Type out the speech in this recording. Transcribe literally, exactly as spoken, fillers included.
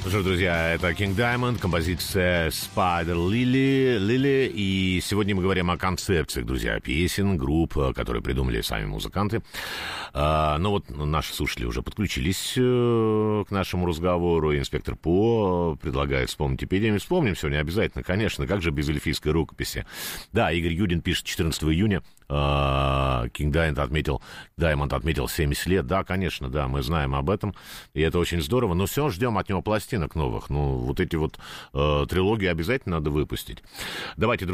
Ну что ж, друзья, это King Diamond, композиция Spider Lily, Lily, и сегодня мы говорим о концепциях, друзья, песен, групп, которые придумали сами музыканты. А, ну вот наши слушатели уже подключились э, к нашему разговору. Инспектор По предлагает вспомнить эпидемию. Вспомним сегодня обязательно, конечно, как же без эльфийской рукописи. Да, Игорь Юдин пишет, четырнадцатого июня King Diamond отметил, Diamond отметил семьдесят лет. Да, конечно, да, мы знаем об этом, и это очень здорово, но все, ждем от него пластинок новых. Ну, вот эти вот э, трилогии обязательно надо выпустить. Давайте,